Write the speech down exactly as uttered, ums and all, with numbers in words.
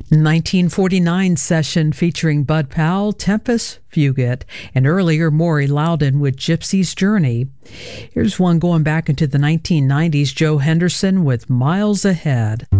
nineteen forty-nine session featuring Bud Powell, Tempest Fugit, and earlier Maury Loudon with Gypsy's Journey. Here's one going back into the nineteen nineties, Joe Henderson with Miles Ahead.